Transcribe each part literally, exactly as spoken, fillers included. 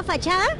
fachada?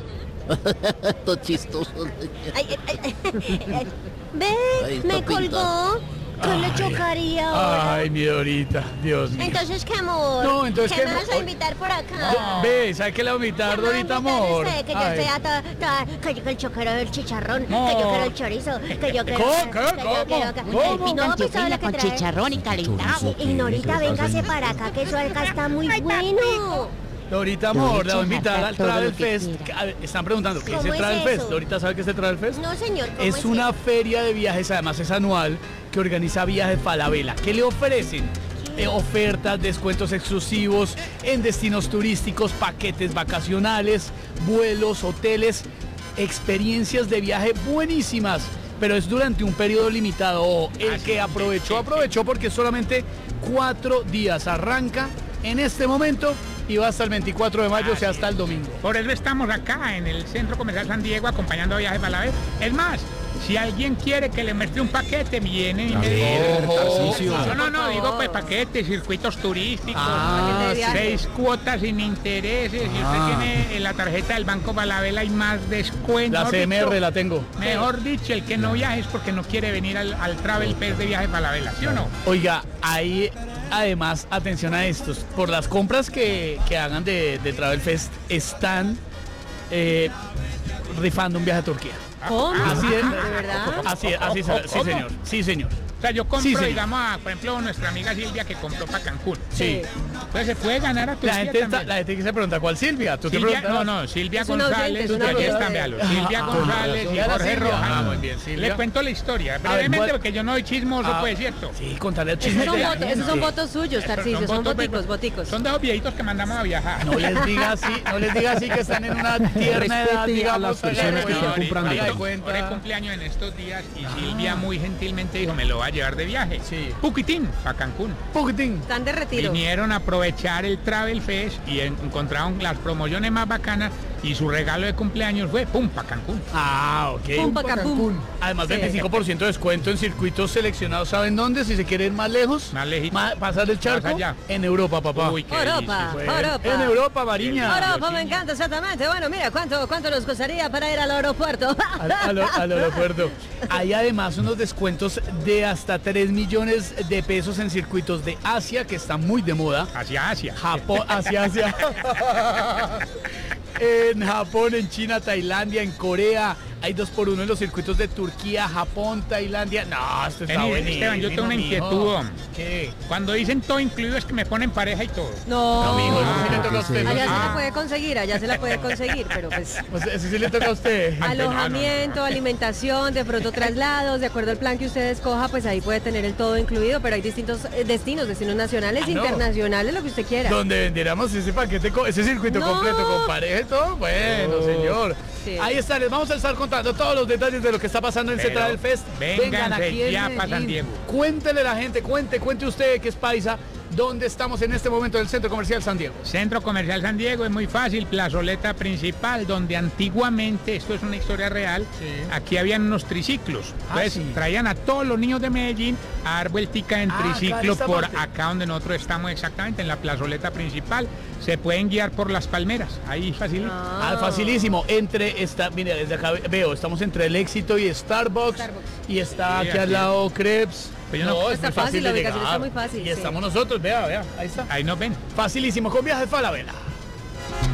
Todo chistoso. Ay, ay, ay, ay. Ve, Ahí está me pintado. colgó. ¿Qué le chocaría ahora? Ay, mi Dorita, Dios mío. Entonces, ¿qué amor? No, entonces, ¿qué ¿qué me vas mo- a invitar por acá? Do- Ve, ¿sabe qué le voy a invitar, ¿Qué me va a Dorita, invitar amor? usted? Que yo Ay. sea toda, toda, que yo quiero el chocarro del chicharrón, No. que yo quiero el chorizo, que yo quiero... ¿Cómo? que ¿Qué? yo ¿Cómo? quiero acá- ¿Cómo? El pino, pues, ¿sabe lo que con trae? chicharrón y calentado. Y Norita, véngase para acá, que eso acá está muy bueno. Dorita, amor, Dorita, la voy a invitar Marta, al todo Travel lo que Fest. quiera. A ver, están preguntando, ¿qué es ¿Cómo el es Travel eso? Fest? Dorita, ¿sabe qué es el Travel Fest? No, señor, ¿cómo Es una eso? feria de viajes, además es anual, que organiza Viajes Falabella. ¿Qué le ofrecen? Eh, ofertas, descuentos exclusivos en destinos turísticos, paquetes vacacionales, vuelos, hoteles, experiencias de viaje buenísimas. Pero es durante un periodo limitado. Ojo, el que aprovechó, aprovechó porque solamente cuatro días. Arranca en este momento y va hasta el veinticuatro de mayo, o sea, hasta el domingo. Por eso estamos acá en el Centro Comercial San Diego acompañando a Viajes Falabella. Es más, si alguien quiere que le muestre un paquete, viene y me Ojo. No, no, no, digo pues paquetes, circuitos turísticos, Ah, sí. seis cuotas sin intereses. Si Ah. usted tiene en la tarjeta del Banco Falabella hay más descuentos. La Mejor C M R dicho, la tengo. Mejor dicho, el que no viaje es porque no quiere venir al, al Travel Fest de Viajes Falabella, ¿sí o no? Oiga, ahí además, atención a estos, por las compras que, que hagan de, de Travel Fest, están eh, rifando un viaje a Turquía. ¿Cómo? Así es. ¿De verdad? Así es, así es, sí ¿Cómo? señor, sí señor. O sea, yo compro, Sí, señor. digamos, a, por ejemplo, nuestra amiga Silvia que compró para Cancún. Sí. Entonces se puede ganar a Turquía La gente, está, también. la gente que se pregunta, ¿cuál Silvia? ¿Tú te Silvia, no, preguntabas? no, Silvia Es una González, oyente, es una y aquí oyente. están, véalo, Silvia Ah, González y ya la Jorge Silvia. Rojas. Ah, muy bien, Silvia. Le cuento la historia, A ver, brevemente, ¿cuál? porque yo no soy chismoso, Ah, pues, ¿cierto? Sí, contarle el Esos chisme son, de la votos, esos son gente. votos suyos, Pero Tarcisio, son votos, boticos, pero- boticos. Son de los viejitos que mandamos a viajar. No les diga así, no les diga así que están en una tierna edad, Respete a digamos. las personas que haga están de comprando. haga de Ahora cuenta. es cumpleaños en estos días y Silvia muy gentilmente dijo, me lo va a llevar de viaje. Sí. Puquitín, para Cancún. Poquitín. Están de retiro. Vinieron a aprovechar el Travel Fest y en- encontraron las promociones más bacanas y su regalo de cumpleaños fue pum, pa' Cancún. Ah, ok. Pum, pa' Cancún. Además, Sí. veinticinco por ciento de descuento en circuitos seleccionados. ¿Saben dónde? Si se quiere ir más lejos, Más lejito. ma- pasar el charco, Más allá. en Europa, papá. Uy, qué Europa, delicia. Europa. En Europa, Mariña. Europa, me encanta, exactamente. Bueno, mira, ¿cuánto, cuánto nos costaría para ir al aeropuerto? Al, al- al aeropuerto. Hay además unos descuentos de hasta tres millones de pesos en circuitos de Asia, que están muy de moda. Hacia Asia. Japón, hacia Asia. En Japón, en China, Tailandia, en Corea. Hay dos por uno en los circuitos de Turquía, Japón, Tailandia. No, esto está Vení, buenísimo. Esteban, yo tengo una mijo. inquietud. ¿Qué? Cuando dicen todo incluido es que me ponen pareja y todo. No, No, mijo, eso sí le Ah, toca a usted. sí. allá se Ah. la puede conseguir, allá se la puede conseguir, pero pues... Pues eso sí le toca a usted. Alojamiento, alimentación, de pronto traslados, de acuerdo al plan que usted escoja, pues ahí puede tener el todo incluido, pero hay distintos eh, destinos, destinos nacionales, Ah, no. internacionales, lo que usted quiera. Donde vendiéramos ese paquete, co- ese circuito No. completo con pareja y todo. Bueno, señor. Sí. Ahí está, les vamos a estar contando todos los detalles de lo que está pasando en Pero Central Fest. vénganse ya pa' San Medellín. Diego. Cuéntele a la gente, cuente, cuente usted que es paisa, dónde estamos en este momento del Centro Comercial San Diego. Centro Comercial San Diego es muy fácil, plazoleta principal, donde antiguamente, esto es una historia real, Sí. aquí habían unos triciclos. Ah, Entonces sí. traían a todos los niños de Medellín a dar vueltica en Ah, acá en triciclo esta por parte. acá donde nosotros estamos exactamente, en la plazoleta principal. Se pueden guiar por las palmeras, ahí fácil. Ah, facilísimo. Entre esta, mire, desde acá veo, estamos entre el Éxito y Starbucks. Starbucks. Y está Sí, aquí al aquí. lado Krebs. Pero yo no- es Está muy fácil, de la ubicación llegar. está muy fácil, Y sí. estamos nosotros, vea, vea, ahí está. Ahí nos ven. Facilísimo, con Viajes Falabella.